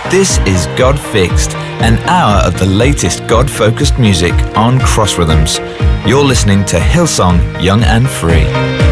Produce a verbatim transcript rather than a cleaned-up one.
This is God Fixed, an hour of the latest God-focused music on Cross Rhythms. You're listening to Hillsong Young and Free.